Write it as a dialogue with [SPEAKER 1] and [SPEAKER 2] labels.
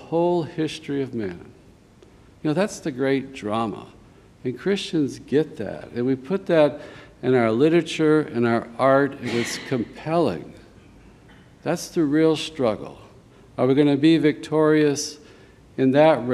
[SPEAKER 1] whole history of man. You know, that's the great drama. And Christians get that. And we put that in our literature and our art, and it's compelling. That's the real struggle. Are we going to be victorious in that